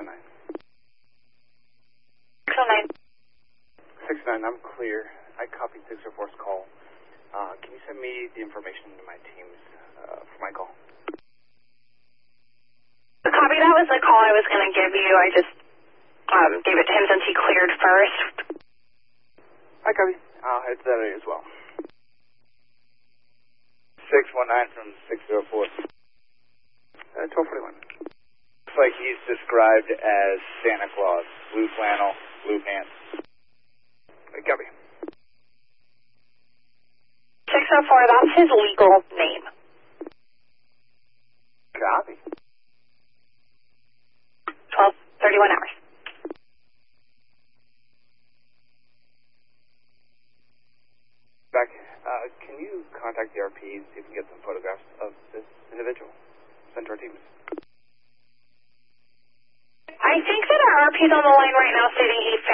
609. 609. 609, I'm clear. I copied 604's call. Can you send me the information to my teams for my call? Copy, that was the call I was going to give you. I just gave it to him since he cleared first. Hi, copy. I'll head to that area as well. 619 from 604. 1241. Looks like he's described as Santa Claus. Blue flannel, blue pants. Copy. 604, that's his legal name. Copy. 12:31 hours. Back. Can you contact the RPs, see if we can get some photographs of this individual? Send to our teams. I think that our RP's on the line right now stating he